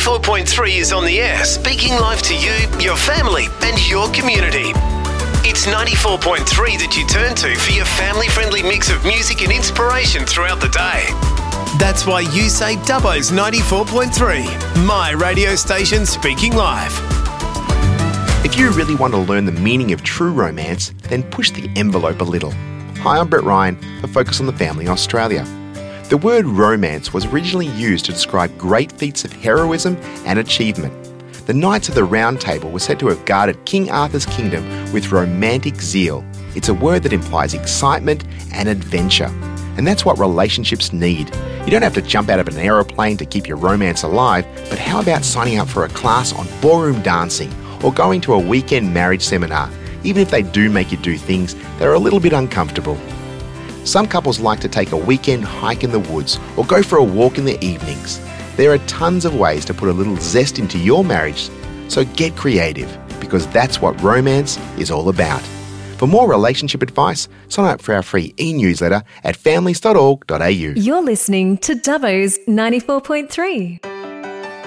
94.3 is on the air, speaking live to you, your family and your community. It's 94.3 that you turn to for your family-friendly mix of music and inspiration throughout the day. That's why you say Dubbo's 94.3, my radio station speaking live. If you really want to learn the meaning of true romance, then push the envelope a little. Hi, I'm Brett Ryan for Focus on the Family Australia. The word romance was originally used to describe great feats of heroism and achievement. The Knights of the Round Table were said to have guarded King Arthur's kingdom with romantic zeal. It's a word that implies excitement and adventure. And that's what relationships need. You don't have to jump out of an aeroplane to keep your romance alive, but how about signing up for a class on ballroom dancing or going to a weekend marriage seminar, even if they do make you do things that are a little bit uncomfortable? Some couples like to take a weekend hike in the woods or go for a walk in the evenings. There are tons of ways to put a little zest into your marriage, so get creative, because that's what romance is all about. For more relationship advice, sign up for our free e-newsletter at families.org.au. You're listening to Dubbo's 94.3.